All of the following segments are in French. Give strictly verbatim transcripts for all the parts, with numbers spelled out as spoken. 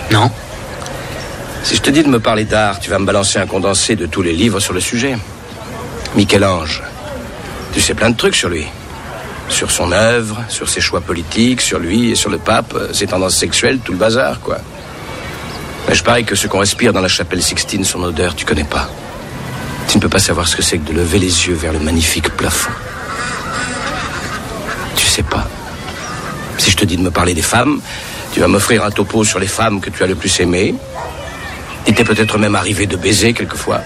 Non. Si je te dis de me parler d'art, tu vas me balancer un condensé de tous les livres sur le sujet. Michel-Ange, tu sais plein de trucs sur lui. Sur son œuvre, sur ses choix politiques, sur lui et sur le pape, ses tendances sexuelles, tout le bazar, quoi. Mais je parie que ce qu'on respire dans la chapelle Sixtine, son odeur, tu connais pas. Tu ne peux pas savoir ce que c'est que de lever les yeux vers le magnifique plafond. Tu sais pas. Si je te dis de me parler des femmes, tu vas m'offrir un topo sur les femmes que tu as le plus aimées. Il t'est peut-être même arrivé de baiser quelquefois.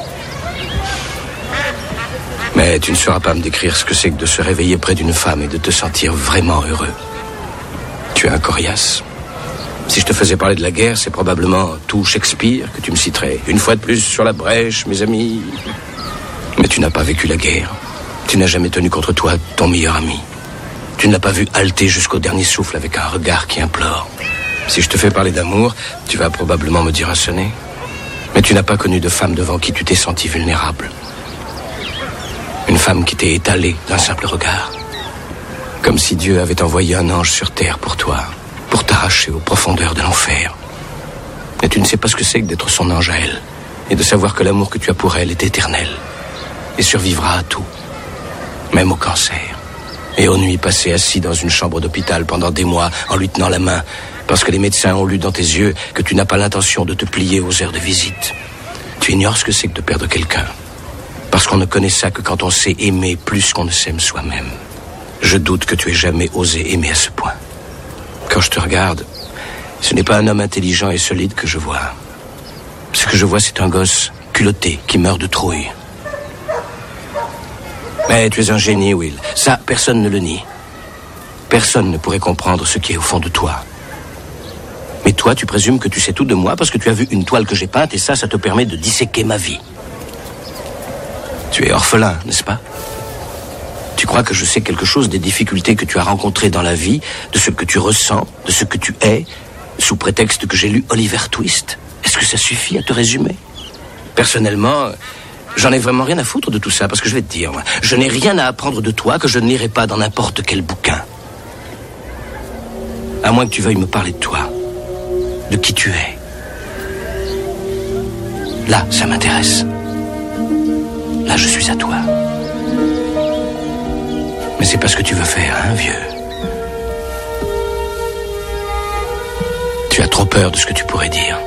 Mais tu ne sauras pas me décrire ce que c'est que de se réveiller près d'une femme et de te sentir vraiment heureux. Tu es un coriace. Si je te faisais parler de la guerre, c'est probablement tout Shakespeare que tu me citerais. Une fois de plus sur la brèche, mes amis. Mais tu n'as pas vécu la guerre. Tu n'as jamais tenu contre toi ton meilleur ami. Tu ne l'as pas vu halter jusqu'au dernier souffle avec un regard qui implore. Si je te fais parler d'amour, tu vas probablement me dire un sonnet. Mais tu n'as pas connu de femme devant qui tu t'es senti vulnérable. Une femme qui t'est étalée d'un simple regard. Comme si Dieu avait envoyé un ange sur terre pour toi, pour t'arracher aux profondeurs de l'enfer. Et tu ne sais pas ce que c'est que d'être son ange à elle, et de savoir que l'amour que tu as pour elle est éternel, et survivra à tout, même au cancer, et aux nuits passées assis dans une chambre d'hôpital pendant des mois en lui tenant la main, parce que les médecins ont lu dans tes yeux que tu n'as pas l'intention de te plier aux heures de visite. Tu ignores ce que c'est que de perdre quelqu'un, parce qu'on ne connaît ça que quand on sait aimer plus qu'on ne s'aime soi-même. Je doute que tu aies jamais osé aimer à ce point. Quand je te regarde, ce n'est pas un homme intelligent et solide que je vois. Ce que je vois, c'est un gosse culotté qui meurt de trouille. Mais tu es un génie, Will. Ça, personne ne le nie. Personne ne pourrait comprendre ce qui est au fond de toi. Mais toi, tu présumes que tu sais tout de moi parce que tu as vu une toile que j'ai peinte et ça, ça te permet de disséquer ma vie. Tu es orphelin, n'est-ce pas? Tu crois que je sais quelque chose des difficultés que tu as rencontrées dans la vie, de ce que tu ressens, de ce que tu es, sous prétexte que j'ai lu Oliver Twist? Est-ce que ça suffit à te résumer? Personnellement, j'en ai vraiment rien à foutre de tout ça, parce que je vais te dire, moi, je n'ai rien à apprendre de toi que je ne lirai pas dans n'importe quel bouquin. À moins que tu veuilles me parler de toi, de qui tu es. Là, ça m'intéresse. Là, je suis à toi. Mais c'est pas ce que tu veux faire, hein, vieux? Tu as trop peur de ce que tu pourrais dire.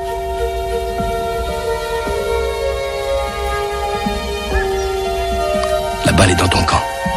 La balle est dans ton camp.